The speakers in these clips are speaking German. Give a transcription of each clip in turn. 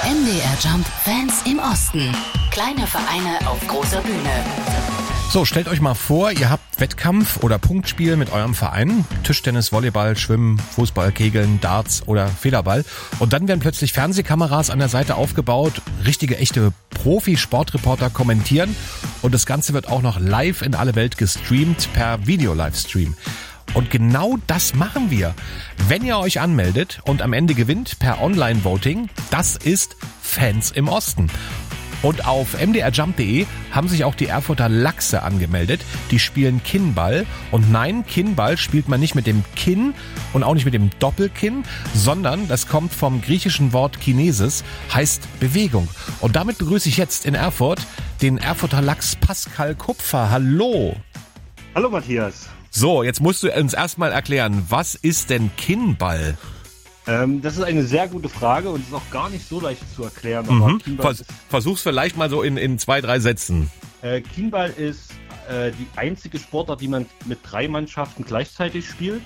MDR Jump Fans im Osten. Kleine Vereine auf großer Bühne. So, stellt euch mal vor, ihr habt Wettkampf oder Punktspiel mit eurem Verein. Tischtennis, Volleyball, Schwimmen, Fußball, Kegeln, Darts oder Federball. Und dann werden plötzlich Fernsehkameras an der Seite aufgebaut. Richtige, echte Profi-Sportreporter kommentieren. Und das Ganze wird auch noch live in alle Welt gestreamt per Video-Livestream. Und genau das machen wir. Wenn ihr euch anmeldet und am Ende gewinnt per Online-Voting, das ist Fans im Osten. Und auf mdrjump.de haben sich auch die Erfurter Lachse angemeldet. Die spielen Kinnball. Und nein, Kinnball spielt man nicht mit dem Kinn und auch nicht mit dem Doppelkinn, sondern das kommt vom griechischen Wort Kinesis, heißt Bewegung. Und damit begrüße ich jetzt in Erfurt den Erfurter Lachs Pascal Kupfer. Hallo. Hallo Matthias. So, jetzt musst du uns erstmal erklären, was ist denn Kinnball? Das ist eine sehr gute Frage und ist auch gar nicht so leicht zu erklären. Aber Versuch's vielleicht mal so in 2, 3 Sätzen. Kienball ist die einzige Sportart, die man mit 3 Mannschaften gleichzeitig spielt.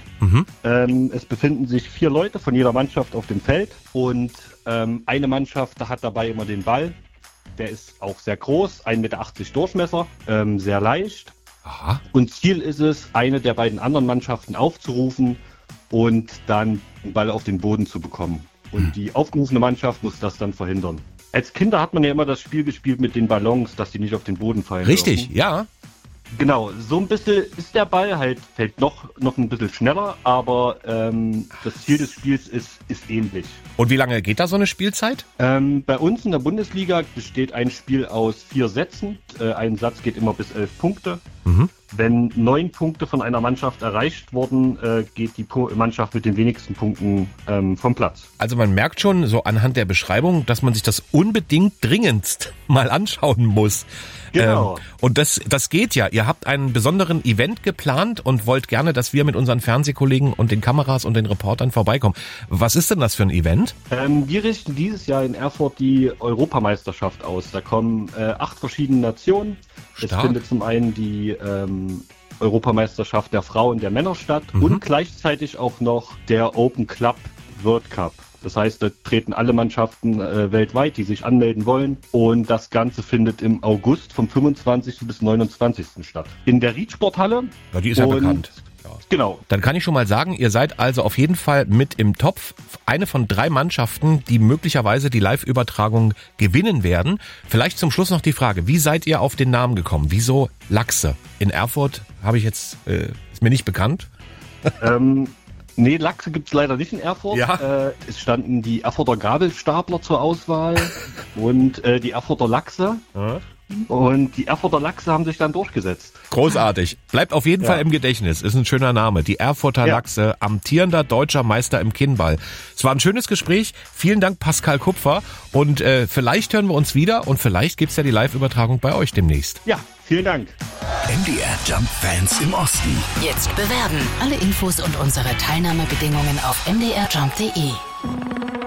Es befinden sich 4 Leute von jeder Mannschaft auf dem Feld und eine Mannschaft hat dabei immer den Ball. Der ist auch sehr groß, 1,80 Meter Durchmesser, sehr leicht. Aha. Und Ziel ist es, eine der beiden anderen Mannschaften aufzurufen und dann den Ball auf den Boden zu bekommen. Und die aufgerufene Mannschaft muss das dann verhindern. Als Kinder hat man ja immer das Spiel gespielt mit den Ballons, dass die nicht auf den Boden fallen. Richtig, dürfen. ja. Genau, so ein bisschen ist der Ball halt, fällt noch ein bisschen schneller, aber das Ziel des Spiels ist ähnlich. Und wie lange geht da so eine Spielzeit? Bei uns in der Bundesliga besteht ein Spiel aus 4 Sätzen. Ein Satz geht immer bis 11 Punkte. Wenn 9 Punkte von einer Mannschaft erreicht wurden, geht die Mannschaft mit den wenigsten Punkten vom Platz. Also man merkt schon so anhand der Beschreibung, dass man sich das unbedingt dringendst mal anschauen muss. Genau. Und das geht ja. Ihr habt einen besonderen Event geplant und wollt gerne, dass wir mit unseren Fernsehkollegen und den Kameras und den Reportern vorbeikommen. Was ist denn das für ein Event? Wir richten dieses Jahr in Erfurt die Europameisterschaft aus. Da kommen 8 verschiedene Nationen. Stark. Es findet zum einen die Europameisterschaft der Frauen und der Männer statt und gleichzeitig auch noch der Open Club World Cup. Das heißt, da treten alle Mannschaften weltweit, die sich anmelden wollen. Und das Ganze findet im August vom 25. bis 29. statt. In der Riedsporthalle. Ja, die ist ja bekannt. Ja. Genau. Dann kann ich schon mal sagen, ihr seid also auf jeden Fall mit im Topf. Eine von 3 Mannschaften, die möglicherweise die Live-Übertragung gewinnen werden. Vielleicht zum Schluss noch die Frage, wie seid ihr auf den Namen gekommen? Wieso Lachse? In Erfurt habe ich jetzt, ist mir nicht bekannt. Nee, Lachse gibt's leider nicht in Erfurt. Ja. Es standen die Erfurter Gabelstapler zur Auswahl und die Erfurter Lachse. Und die Erfurter Lachse haben sich dann durchgesetzt. Großartig. Bleibt auf jeden Fall im Gedächtnis. Ist ein schöner Name. Die Erfurter Lachse, amtierender deutscher Meister im Kinnball. Es war ein schönes Gespräch. Vielen Dank, Pascal Kupfer. Und vielleicht hören wir uns wieder und vielleicht gibt's ja die Live-Übertragung bei euch demnächst. Ja, vielen Dank. MDR Jump Fans im Osten. Jetzt bewerben. Alle Infos und unsere Teilnahmebedingungen auf mdrjump.de.